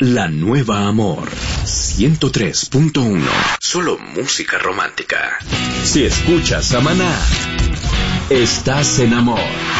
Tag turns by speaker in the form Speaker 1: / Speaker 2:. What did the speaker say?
Speaker 1: La Nueva Amor 103.1. Solo música romántica. Si escuchas a Maná, estás en amor.